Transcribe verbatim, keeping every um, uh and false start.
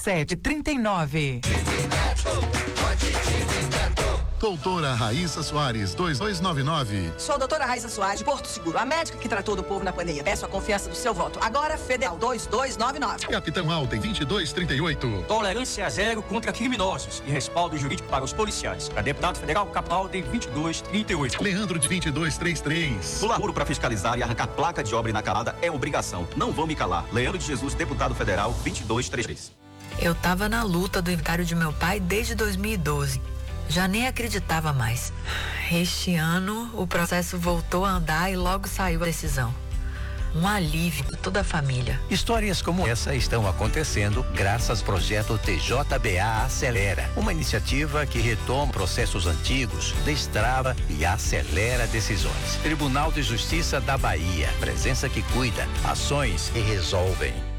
sete trinta e nove. Doutora Raíssa Soares, dois dois nove nove. Sou a doutora Raíssa Soares, de Porto Seguro, a médica que tratou do povo na pandemia. Peço a confiança do seu voto. Agora, Federal dois dois nove nove. Capitão Alten, vinte e dois trinta e oito. Tolerância zero contra criminosos e respaldo jurídico para os policiais. Para deputado federal, Capitão Alten, vinte e dois trinta e oito. Leandro, de vinte e dois trinta e três. Pular muro para fiscalizar e arrancar placa de obra inacabada é obrigação. Não vão me calar. Leandro de Jesus, deputado federal, vinte e dois trinta e três. Eu tava na luta do inventário de meu pai desde dois mil e doze. Já nem acreditava mais. Este ano, o processo voltou a andar e logo saiu a decisão. Um alívio para toda a família. Histórias como essa estão acontecendo graças ao projeto T J B A Acelera, uma iniciativa que retoma processos antigos, destrava e acelera decisões. Tribunal de Justiça da Bahia, presença que cuida, ações que resolvem.